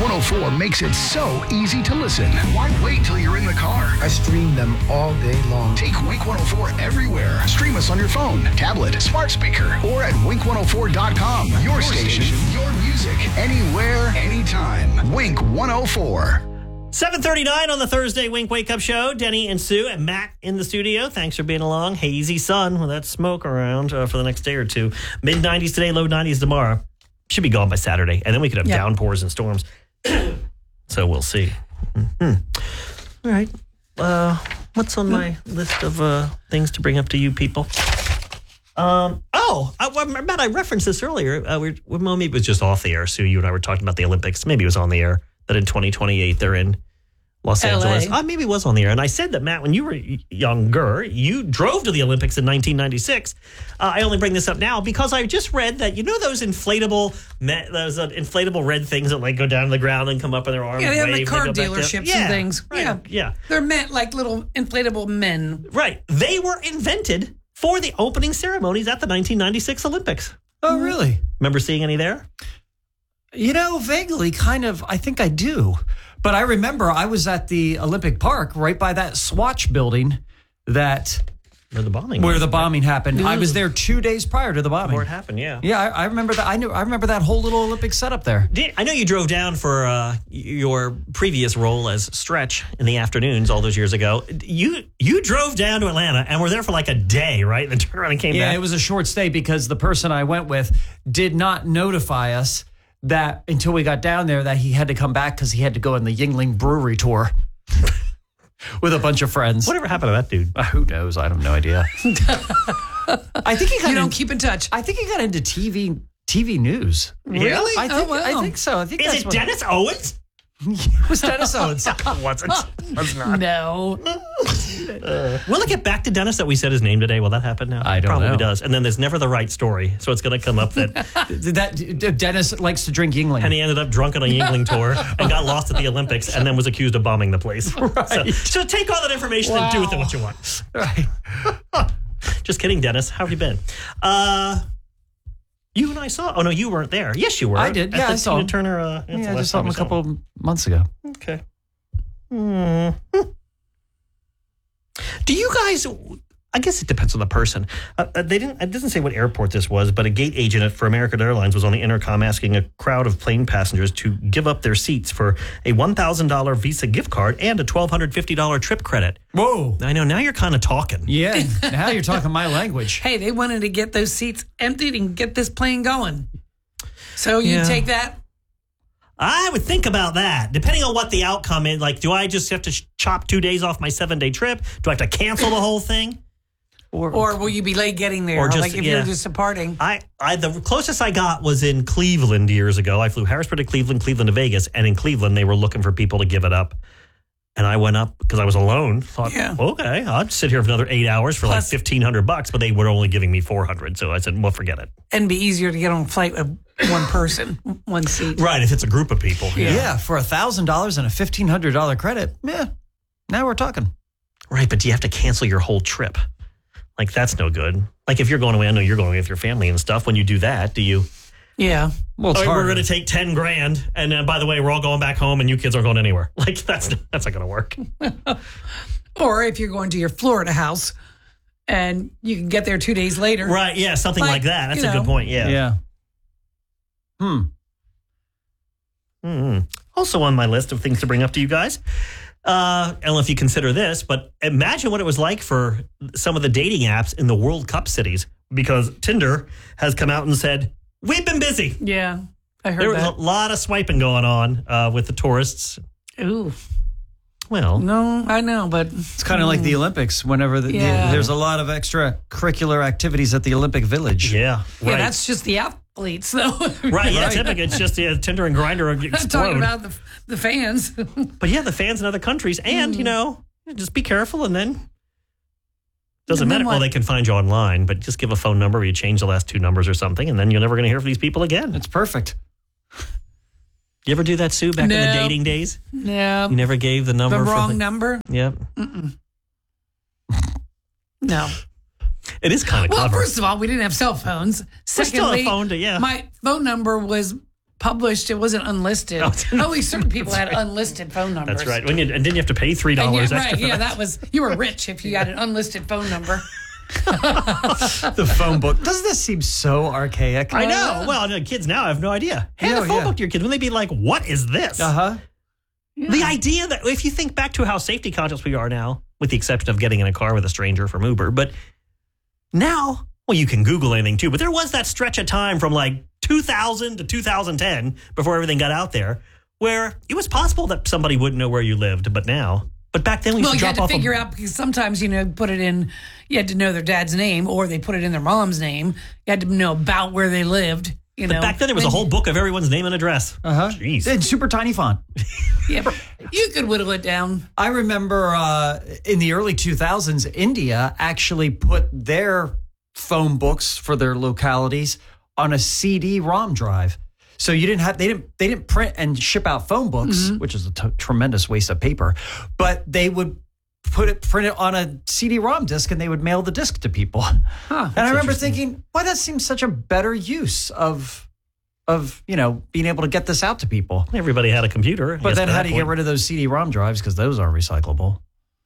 104 makes it so easy to listen. Why wait till you're in the car? I stream them all day long. Take Wink 104 everywhere. Stream us on your phone, tablet, smart speaker, or at wink104.com. Your station, your music, anywhere, anytime. Wink 104. 7:39 on the Thursday Wink Wake Up Show. Denny and Sue and Matt in the studio. Thanks for being along. Hazy sun with that smoke around for the next day or two. Mid-90s today, low 90s tomorrow. Should be gone by Saturday. And then we could have downpours and storms. So we'll see. Mm-hmm. All right. What's on my list of things to bring up to you people? Matt, I referenced this earlier. Maybe it was just off the air. Sue, you and I were talking about the Olympics. Maybe it was on the air. That in 2028 they're in Los Angeles. Maybe it was on the air. And I said that, Matt, when you were younger, you drove to the Olympics in 1996. I only bring this up now because I just read that, you know, those inflatable red things that like go down to the ground and come up in their arms. Yeah, they have like car dealerships and things. Right. Yeah. They're meant like little inflatable men. Right. They were invented for the opening ceremonies at the 1996 Olympics. Oh, really? Remember seeing any there? You know, vaguely, kind of, I think I do. But I remember I was at the Olympic Park right by that Swatch building where the bombing happened. I was there 2 days prior to the bombing. Where it happened, yeah. Yeah, I remember that. I remember that whole little Olympic setup there. I know you drove down for your previous role as Stretch in the afternoons all those years ago. You drove down to Atlanta and were there for like a day, right? And then turned around and came back. Yeah, it was a short stay because the person I went with did not notify us that until we got down there that he had to come back because he had to go on the Yuengling Brewery tour with a bunch of friends. Whatever happened to that dude? Who knows? I have no idea. I think he got. You don't keep in touch. I think he got into TV news. Really? I think so. I think is it Dennis Owens? It was Dennis Owens. Wasn't. Was not. No. Will it get back to Dennis that we said his name today? Will that happen now? I don't know. Probably does. And then there's never the right story. So it's going to come up that Dennis likes to drink Yuengling. And he ended up drunk on a Yuengling tour and got lost at the Olympics and then was accused of bombing the place. Right. So take all that information and do with it what you want. Right. Just kidding, Dennis. How have you been? You and I saw. Oh no, you weren't there. Yes, you were. I did. Yeah, I saw him. Turner. I just saw him a couple of months ago. Okay. Do you guys? I guess it depends on the person. It doesn't say what airport this was, but a gate agent for American Airlines was on the intercom asking a crowd of plane passengers to give up their seats for a $1,000 Visa gift card and a $1,250 trip credit. Whoa! I know. Now you're kind of talking. Yeah. Now you're talking my language. Hey, they wanted to get those seats emptied and get this plane going. So you take that. I would think about that, depending on what the outcome is. Like, do I just have to chop 2 days off my 7-day trip? Do I have to cancel the whole thing? Or will you be late getting there? Or just, like if you're just departing. The closest I got was in Cleveland years ago. I flew Harrisburg to Cleveland, Cleveland to Vegas, and in Cleveland they were looking for people to give it up. And I went up because I was alone. Thought, okay, I'll sit here for another 8 hours for like $1,500, but they were only giving me $400. So I said, well, forget it. And be easier to get on a flight with one person, one seat. Right, if it's a group of people. Yeah, for $1,000 and a $1,500 credit. Yeah, now we're talking. Right, but do you have to cancel your whole trip? Like, that's no good. Like, if you're going away, I know you're going with your family and stuff. When you do that, do you? Yeah. Well, we're going to take $10,000, and by the way, we're all going back home, and you kids aren't going anywhere. Like, that's not going to work. Or if you're going to your Florida house, and you can get there 2 days later. Right, yeah, something like that. That's a good point, yeah. Also on my list of things to bring up to you guys, I don't know if you consider this, but imagine what it was like for some of the dating apps in the World Cup cities, because Tinder has come out and said, we've been busy. Yeah, I heard there was a lot of swiping going on with the tourists. Ooh. Well, no, I know, but it's kind of like the Olympics. Whenever there's a lot of extracurricular activities at the Olympic Village. Yeah, right. That's just the athletes, though. Right. Yeah, typically it's just Tinder and Grindr explode. I'm talking about the fans. But yeah, the fans in other countries, and just be careful, and then doesn't matter. Well, they can find you online, but just give a phone number where you change the last 2 numbers or something, and then you're never going to hear from these people again. It's perfect. You ever do that, Sue, back in the dating days? No. You never gave the number? The wrong number? Yep. No. It is kind of clever. Well, first of all, we didn't have cell phones. Secondly, still a phone my phone number was published. It wasn't unlisted. Only certain people had unlisted phone numbers. That's right. And didn't you have to pay $3 And extra? right, yeah, that was, you were rich if you had an unlisted phone number. The phone book. Doesn't this seem so archaic? I know. Well, the kids now have no idea. Hand a phone book to your kids. When they be like, what is this? Uh-huh. Yeah. The idea that, if you think back to how safety conscious we are now, with the exception of getting in a car with a stranger from Uber, but now, well, you can Google anything too, but there was that stretch of time from like 2000 to 2010 before everything got out there where it was possible that somebody wouldn't know where you lived, but back then we used to drop off. You had to figure out, because sometimes, put it in, you had to know their dad's name, or they put it in their mom's name. You had to know about where they lived. But back then there was a whole book of everyone's name and address. Jeez. In super tiny font. Yeah, you could whittle it down. I remember in the early 2000s, India actually put their phone books for their localities on a CD-ROM drive. So they didn't print and ship out phone books, which is a tremendous waste of paper, but they would print it on a CD-ROM disc and they would mail the disc to people. And I remember thinking, why that seems such a better use of being able to get this out to people. Everybody had a computer. But then how do you get rid of those CD-ROM drives? Because those aren't recyclable.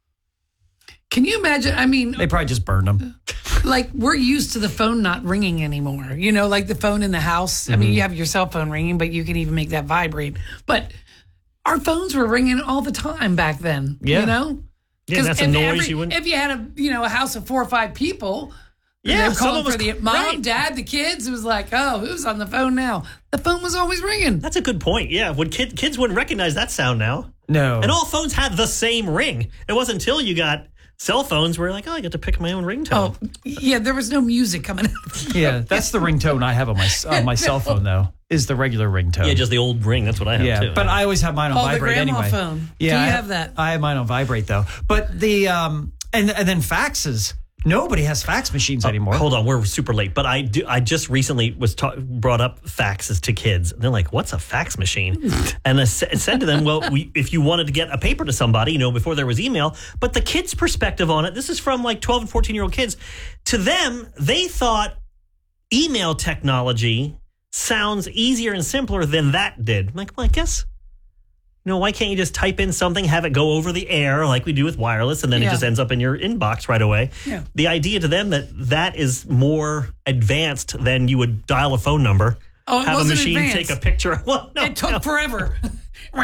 Can you imagine? I mean, they probably just burned them. Like, we're used to the phone not ringing anymore. Like the phone in the house. I mean, you have your cell phone ringing, but you can even make that vibrate. But our phones were ringing all the time back then. Yeah. Yeah, that's a noise you wouldn't. If you had a house of 4 or 5 people, yeah, they're calling for the mom, dad, the kids. It was like, oh, who's on the phone now? The phone was always ringing. That's a good point. Yeah, when kids wouldn't recognize that sound now. No, and all phones had the same ring. It wasn't until you got cell phones where like, oh, I get to pick my own ringtone. Oh, yeah, there was no music coming out. Yeah, that's the ringtone I have on my cell phone though. Is the regular ringtone. Yeah, just the old ring. That's what I have too. But I always have mine on vibrate the grandma anyway. Phone. Yeah, Do you have that? I have mine on vibrate though. But the and then faxes. Nobody has fax machines anymore. Hold on, we're super late. But I just recently was brought up faxes to kids. And they're like, "What's a fax machine?" And I said to them, "Well, if you wanted to get a paper to somebody, before there was email." But the kids' perspective on it, this is from like 12 and 14-year-old kids. To them, they thought email technology sounds easier and simpler than that did. I'm like, well, I guess. Why can't you just type in something, have it go over the air like we do with wireless, and then it just ends up in your inbox right away? Yeah. The idea to them that is more advanced than you would dial a phone number, have a machine advanced. Take a picture. Well, no, it took forever. All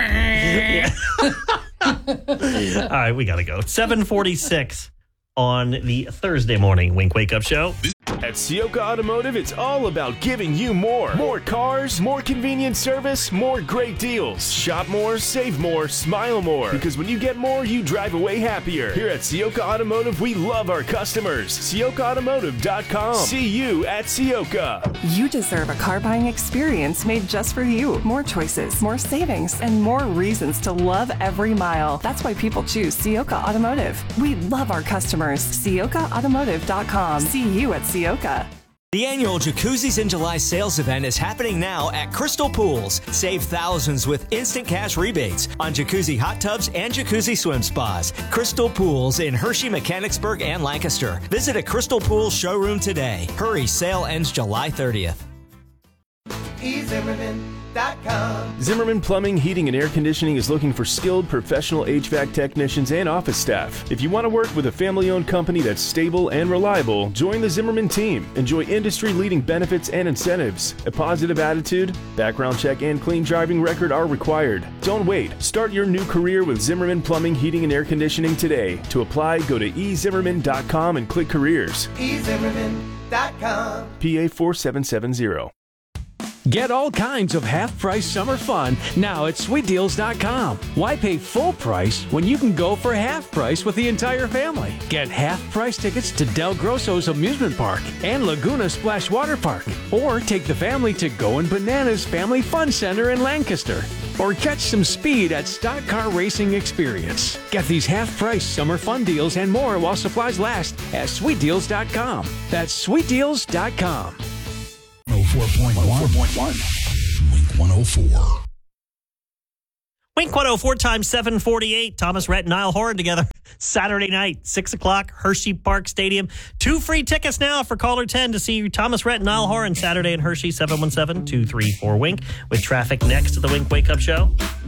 right, we got to go. 7:46 on the Thursday morning Wink Wake Up Show. At Ciocca Automotive, it's all about giving you more. More cars, more convenient service, more great deals. Shop more, save more, smile more. Because when you get more, you drive away happier. Here at Ciocca Automotive, we love our customers. CioccaAutomotive.com. See you at Ciocca. You deserve a car buying experience made just for you. More choices, more savings, and more reasons to love every mile. That's why people choose Ciocca Automotive. We love our customers. CioccaAutomotive.com. See you at Ciocca. The annual Jacuzzis in July sales event is happening now at Crystal Pools. Save thousands with instant cash rebates on jacuzzi hot tubs and jacuzzi swim spas. Crystal Pools in Hershey, Mechanicsburg, and Lancaster. Visit a Crystal Pools showroom today. Hurry, sale ends July 30th. Zimmerman Plumbing, Heating, and Air Conditioning is looking for skilled professional HVAC technicians and office staff. If you want to work with a family-owned company that's stable and reliable, join the Zimmerman team. Enjoy industry-leading benefits and incentives. A positive attitude, background check, and clean driving record are required. Don't wait. Start your new career with Zimmerman Plumbing, Heating, and Air Conditioning today. To apply, go to ezimmerman.com and click careers. ezimmerman.com. PA 4770. Get all kinds of half-price summer fun now at SweetDeals.com. Why pay full price when you can go for half price with the entire family? Get half-price tickets to Del Grosso's Amusement Park and Laguna Splash Water Park. Or take the family to Goin' Bananas Family Fun Center in Lancaster. Or catch some speed at Stock Car Racing Experience. Get these half-price summer fun deals and more while supplies last at SweetDeals.com. That's SweetDeals.com. 104.1. Wink 104. Wink 104 times 748. Thomas Rhett and Niall Horan together Saturday night, 6 o'clock, Hershey Park Stadium. 2 free tickets now for caller 10 to see Thomas Rhett and Niall Horan Saturday in Hershey, 717-234-WINK, with traffic next to the Wink Wake Up Show.